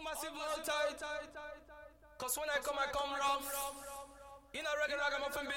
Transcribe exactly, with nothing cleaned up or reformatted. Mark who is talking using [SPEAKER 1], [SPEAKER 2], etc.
[SPEAKER 1] massive, all tight. Cause when I come, I come rough. In a reggae ragamuffin